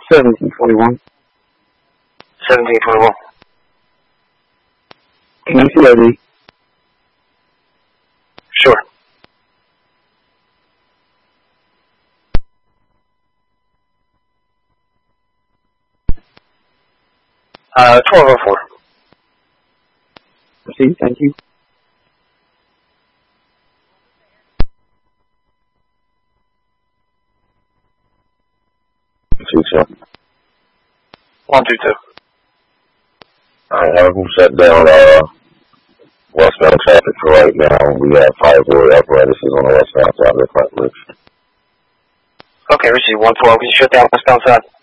1721. 1721. Can you see ID? Sure. Uh, 1204. Proceed, thank you. Two, 122. Alright, have them shut down westbound traffic for right now. We have 5 board apparatuses on the westbound side of the front bridge. Okay, receive 112. Can you shut down westbound side?